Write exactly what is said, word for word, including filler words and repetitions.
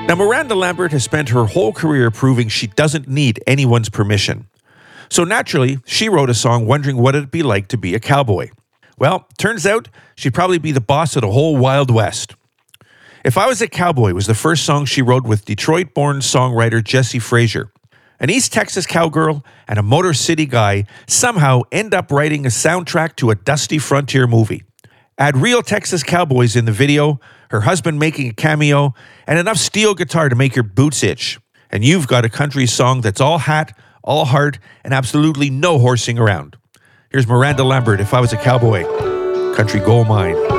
Now, Miranda Lambert has spent her whole career proving she doesn't need anyone's permission. So naturally, she wrote a song wondering what it'd be like to be a cowboy. Well, turns out she'd probably be the boss of the whole Wild West. If I Was a Cowboy was the first song she wrote with Detroit-born songwriter Jesse Frazier. An East Texas cowgirl and a Motor City guy somehow end up writing a soundtrack to a dusty frontier movie. Add real Texas cowboys in the video, her husband making a cameo, and enough steel guitar to make your boots itch. And you've got a country song that's all hat, all heart, and absolutely no horsing around. Here's Miranda Lambert, If I Was a Cowboy, Country Gold Mine.